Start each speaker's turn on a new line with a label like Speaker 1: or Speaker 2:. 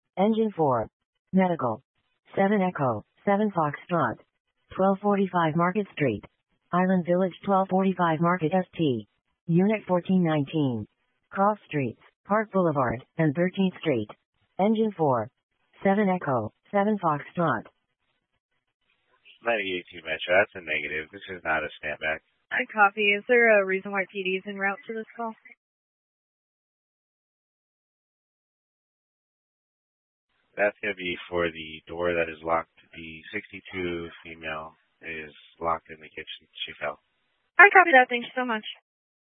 Speaker 1: Engine 4. Medical. 7 Echo, 7 Foxtrot. 1245 Market Street. Island Village 1245 Market ST. Unit 1419. Cross Streets, Park Boulevard, and 13th Street. Engine 4. 7 Echo, 7 Foxtrot.
Speaker 2: 98 Metro, that's a negative. This is not a snapback.
Speaker 3: I copy. Is there a reason why PD is en route to this call?
Speaker 2: That's going to be for the door that is locked. The 62 female is locked in the kitchen. She fell.
Speaker 3: I copy that. Thank you so much.